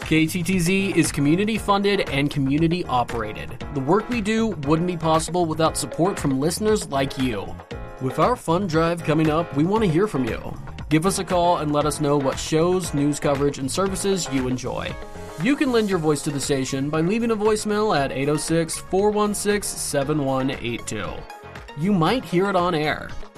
KTTZ is community funded and community operated. The work we do wouldn't be possible without support from listeners like you. With our fund drive coming up, we want to hear from you. Give us a call and let us know what shows, news coverage, and services you enjoy. You can lend your voice to the station by leaving a voicemail at 806-416-7182. You might hear it on air.